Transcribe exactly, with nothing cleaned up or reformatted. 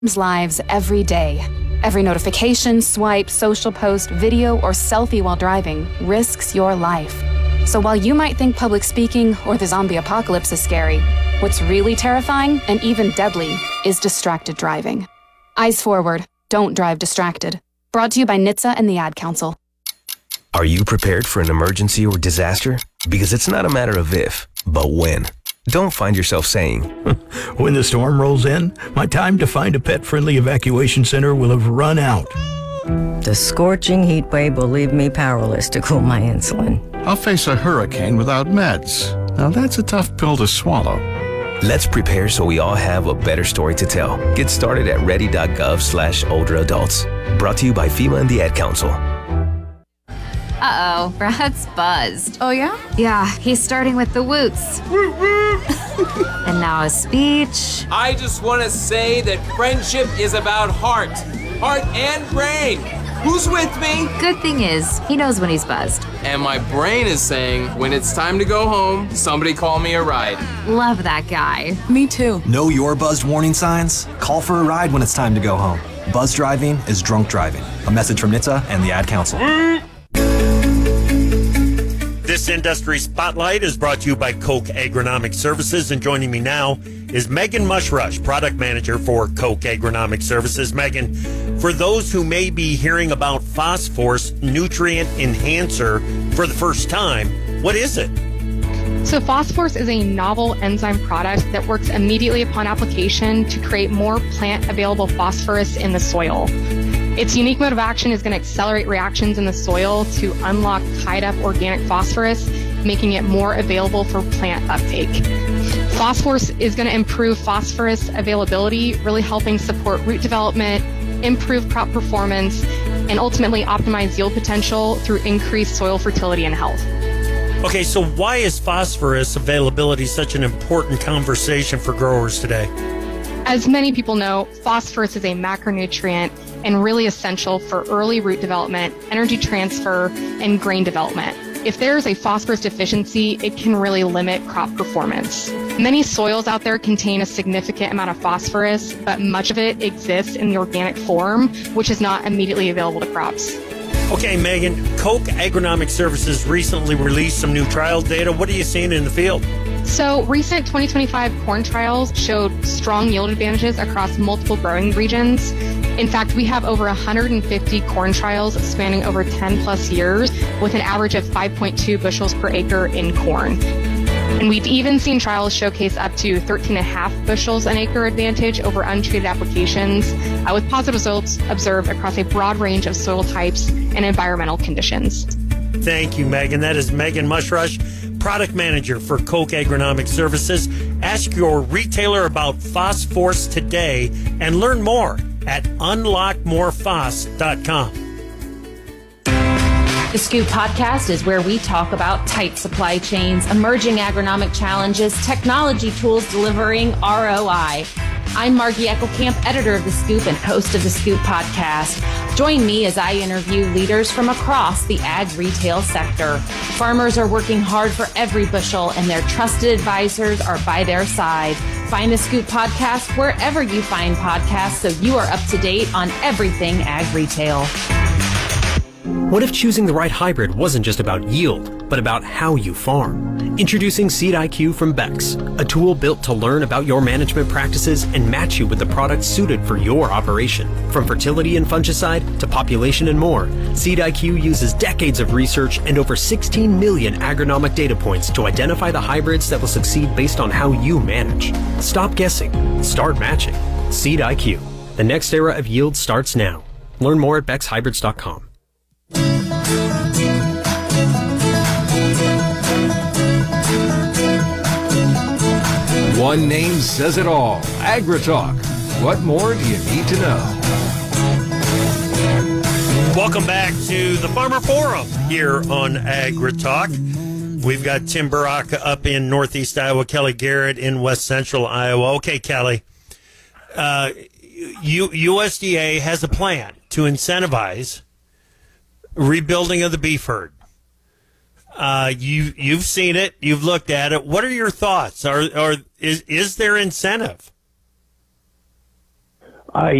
lives every day. Every notification, swipe, social post, video, or selfie while driving risks your life. So while you might think public speaking or the zombie apocalypse is scary, what's really terrifying and even deadly is distracted driving. Eyes forward, don't drive distracted. Brought to you by N H T S A and the Ad Council. Are you prepared for an emergency or disaster? Because it's not a matter of if, but when. Don't find yourself saying, when the storm rolls in, my time to find a pet-friendly evacuation center will have run out. The scorching heat wave will leave me powerless to cool my insulin. I'll face a hurricane without meds. Now that's a tough pill to swallow. Let's prepare so we all have a better story to tell. Get started at ready.gov slash older adults. Brought to you by FEMA and the Ad Council. Uh-oh, Brad's buzzed. Oh, yeah? Yeah, he's starting with the woots. And now a speech. I just want to say that friendship is about heart. Heart and brain. Who's with me? Good thing is, he knows when he's buzzed. And my brain is saying, when it's time to go home, somebody call me a ride. Love that guy. Me too. Know your buzzed warning signs? Call for a ride when it's time to go home. Buzz driving is drunk driving. A message from N H T S A and the Ad Council. This Industry Spotlight is brought to you by Koch Agronomic Services, and joining me now is Megan Mushrush, Product Manager for Koch Agronomic Services. Megan, for those who may be hearing about Phosphorus Nutrient Enhancer for the first time, what is it? So Phosphorus is a novel enzyme product that works immediately upon application to create more plant-available phosphorus in the soil. Its unique mode of action is going to accelerate reactions in the soil to unlock tied-up organic phosphorus, making it more available for plant uptake. Phosphorus is going to improve phosphorus availability, really helping support root development, improve crop performance, and ultimately optimize yield potential through increased soil fertility and health. Okay, so why is phosphorus availability such an important conversation for growers today? As many people know, phosphorus is a macronutrient and really essential for early root development, energy transfer, and grain development. If there's a phosphorus deficiency, it can really limit crop performance. Many soils out there contain a significant amount of phosphorus, but much of it exists in the organic form, which is not immediately available to crops. Okay, Megan, Koch Agronomic Services recently released some new trial data. What are you seeing in the field? So recent twenty twenty-five corn trials showed strong yield advantages across multiple growing regions. In fact, we have over one hundred fifty corn trials spanning over ten plus years with an average of five point two bushels per acre in corn. And we've even seen trials showcase up to thirteen and a half bushels an acre advantage over untreated applications, uh, with positive results observed across a broad range of soil types and environmental conditions. Thank you, Megan. That is Megan Mushrush, Product Manager for Koch Agronomic Services. Ask your retailer about Phosphorus today and learn more at unlock more phos dot com. The Scoop Podcast is where we talk about tight supply chains, emerging agronomic challenges, technology tools delivering R O I. I'm Margie Eckelkamp, editor of The Scoop and host of The Scoop Podcast. Join me as I interview leaders from across the ag retail sector. Farmers are working hard for every bushel, and their trusted advisors are by their side. Find The Scoop Podcast wherever you find podcasts so you are up to date on everything ag retail. What if choosing the right hybrid wasn't just about yield, but about how you farm? Introducing Seed I Q from Bex, a tool built to learn about your management practices and match you with the products suited for your operation. From fertility and fungicide to population and more, Seed I Q uses decades of research and over sixteen million agronomic data points to identify the hybrids that will succeed based on how you manage. Stop guessing. Start matching. Seed I Q. The next era of yield starts now. Learn more at bex hybrids dot com. One name says it all. AgriTalk. What more do you need to know? Welcome back to the Farmer Forum here on AgriTalk. We've got Tim Baraka up in Northeast Iowa, Kelly Garrett in West Central Iowa. Okay, Kelly, uh, U- U S D A has a plan to incentivize rebuilding of the beef herd. Uh, you you've seen it, you've looked at it. What are your thoughts? Are are is is there incentive? I